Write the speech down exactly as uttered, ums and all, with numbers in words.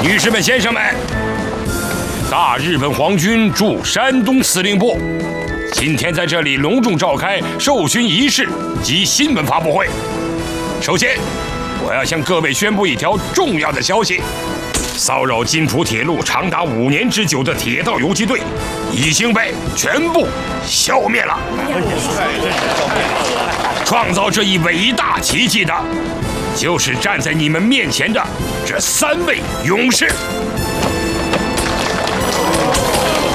女士们、先生们，大日本皇军驻山东司令部今天在这里隆重召开授勋仪式及新闻发布会。首先，我要向各位宣布一条重要的消息：骚扰津浦铁路长达五年之久的铁道游击队已经被全部消灭了。创造这一伟大奇迹的，就是站在你们面前的这三位勇士。